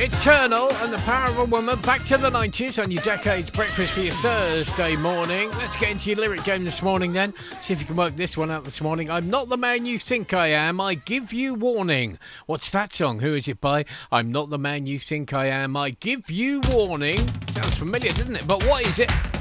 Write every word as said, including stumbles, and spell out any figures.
Eternal and the Power of a Woman. Back to the nineties on your Decades Breakfast for your Thursday morning. Let's get into your lyric game this morning then. See if you can work this one out this morning. I'm not the man you think I am. I give you warning. What's that song? Who is it by? I'm not the man you think I am. I give you warning. Sounds familiar, doesn't it? But what is it?